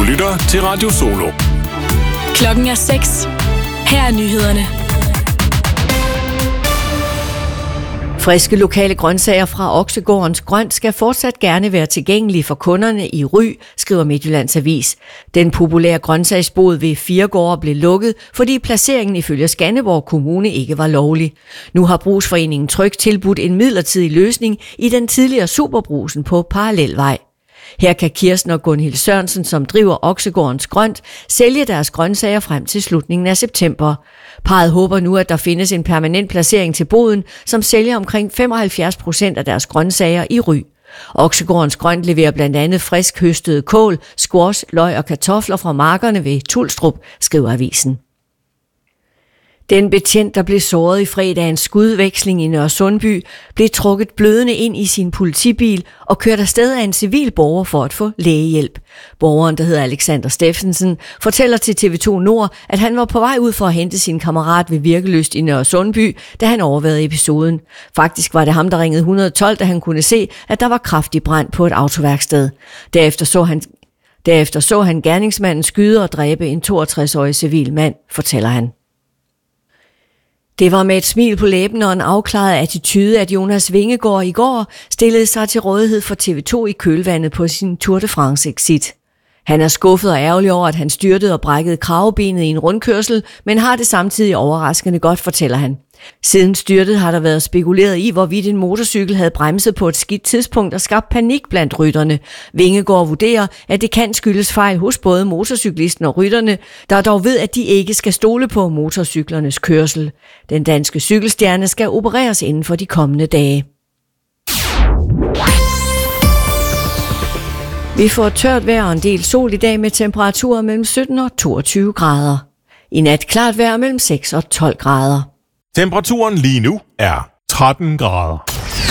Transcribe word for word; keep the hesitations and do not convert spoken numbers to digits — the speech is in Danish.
lytter til Radio Solo. Klokken er seks. Her er nyhederne. Friske lokale grøntsager fra Oksegårdens Grønt skal fortsat gerne være tilgængelige for kunderne i Ry, skriver Midtjyllands Avis. Den populære grøntsagsbod ved Firegårde blev lukket, fordi placeringen ifølge Skanderborg Kommune ikke var lovlig. Nu har Brugsforeningen Tryg tilbudt en midlertidig løsning i den tidligere Superbrugsen på Parallelvej. Her kan Kirsten og Gunhild Sørensen, som driver Oksegårdens Grønt, sælge deres grøntsager frem til slutningen af september. Parret håber nu, at der findes en permanent placering til boden, som sælger omkring femoghalvfjerds procent af deres grøntsager i Ry. Oksegårdens Grønt leverer blandt andet frisk høstede kål, squash, løg og kartofler fra markerne ved Tulstrup, skriver avisen. Den betjent, der blev såret i fredagens skudveksling i Nørresundby, blev trukket blødende ind i sin politibil og kørt afsted af en civil borger for at få lægehjælp. Borgeren, der hedder Alexander Steffensen, fortæller til T V to Nord, at han var på vej ud for at hente sin kammerat ved Virkelyst i Nørresundby, da han overværede episoden. Faktisk var det ham, der ringede et hundrede og tolv, da han kunne se, at der var kraftig brand på et autoværksted. Derefter så han, derefter så han gerningsmanden skyde og dræbe en toogtres-årig civil mand, fortæller han. Det var med et smil på læben og en afklaret attitude, at Jonas Vingegaard i går stillede sig til rådighed for T V to i kølvandet på sin Tour de France-exit. Han er skuffet og ærgerlig over, at han styrtede og brækkede kravebenet i en rundkørsel, men har det samtidig overraskende godt, fortæller han. Siden styrtet har der været spekuleret i, hvorvidt en motorcykel havde bremset på et skidt tidspunkt og skabt panik blandt rytterne. Vingegaard vurderer, at det kan skyldes fejl hos både motorcyklisten og rytterne, der dog ved, at de ikke skal stole på motorcyklernes kørsel. Den danske cykelstjerne skal opereres inden for de kommende dage. Vi får tørt vejr og en del sol i dag med temperaturer mellem sytten og toogtyve grader. I nat klart vejr mellem seks og tolv grader. Temperaturen lige nu er tretten grader.